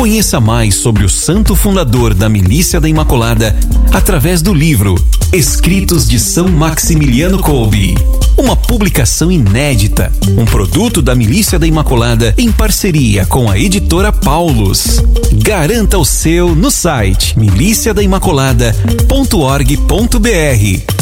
Conheça mais sobre o santo fundador da Milícia da Imaculada através do livro Escritos de São Maximiliano Kolbe, uma publicação inédita, um produto da Milícia da Imaculada em parceria com a editora Paulus. Garanta o seu no site miliciadaimaculada.org.br.